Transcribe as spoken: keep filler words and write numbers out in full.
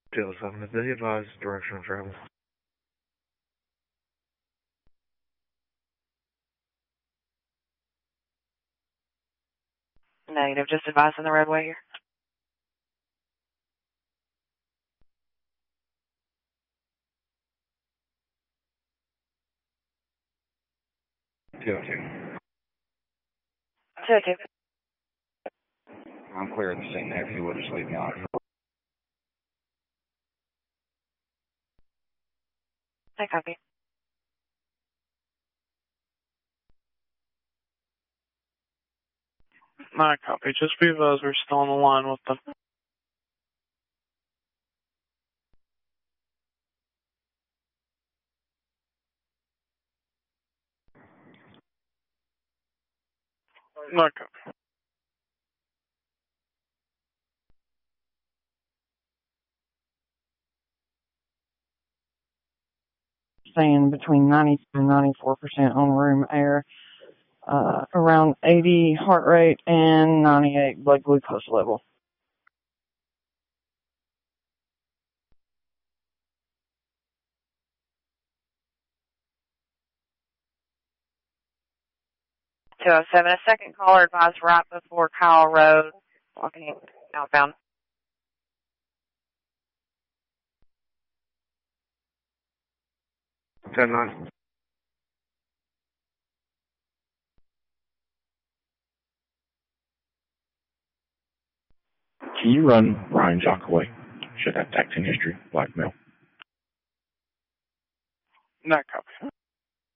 Tail seven, is the advised direction of travel? Negative, just advising the roadway here. Tail two. Tail two. I'm clear of the scene now if you would just leave me on. I copy. I copy. Just be advised we're still on the line with them. I copy. Staying between ninety and ninety-four percent on room air, uh, around eighty heart rate and ninety-eight blood glucose level. two oh seven, a second caller advised right before Kyle Road, walking outbound. ten nine. Can you run Ryan Jockaway? Should have texting history, blackmail. Not copy.